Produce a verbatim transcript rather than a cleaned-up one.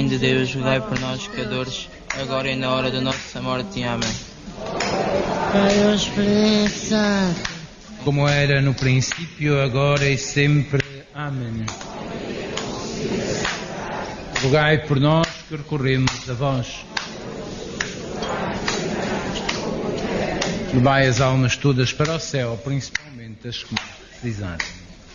de Deus, rogai por nós, pecadores, agora e na hora da nossa morte. Amém. Pai, o Espírito Santo, como era no princípio, agora e sempre. Amém. Rogai por nós que recorremos a vós. Levai as almas todas para o céu, principalmente as que mais precisarem.